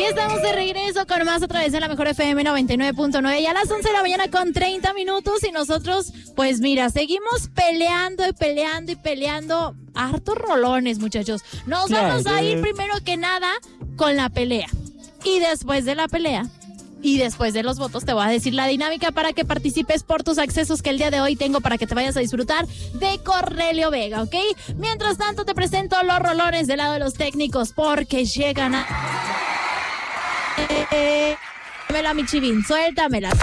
estamos de regreso con más otra vez en la mejor FM 99.9 y a las 11 de la mañana con 30 minutos y nosotros, pues mira, seguimos peleando y peleando y peleando hartos rolones, muchachos. Nos vamos a ir primero que nada con la pelea y después de la pelea y después de los votos te voy a decir la dinámica para que participes por tus accesos que el día de hoy tengo para que te vayas a disfrutar de Cornelio Vega, ¿ok? Mientras tanto te presento los rolones del lado de los técnicos porque llegan a... Suéltamela, mi chivín, suéltamela.